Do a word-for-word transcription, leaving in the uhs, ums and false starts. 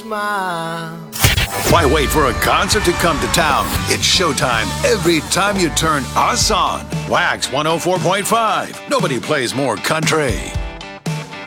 smile. Why wait for a concert to come to town? It's showtime every time you turn us on. Wax one oh four point five. Nobody plays more country.